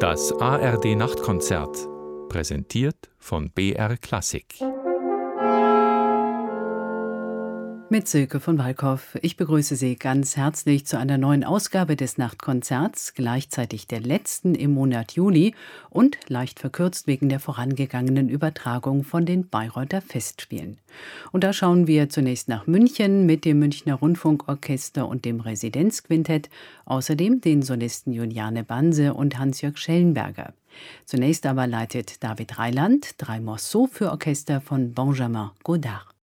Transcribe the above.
Das ARD Nachtkonzert, präsentiert von BR Klassik. Mit Silke von Walkhoff. Ich begrüße Sie ganz herzlich zu einer neuen Ausgabe des Nachtkonzerts, gleichzeitig der letzten im Monat Juli und leicht verkürzt wegen der vorangegangenen Übertragung von den Bayreuther Festspielen. Und da schauen wir zunächst nach München mit dem Münchner Rundfunkorchester und dem Residenzquintett, außerdem den Solisten Juliane Banse und Hans-Jörg Schellenberger. Zunächst aber leitet David Reiland 3 Morceaux für Orchester von Benjamin Godard.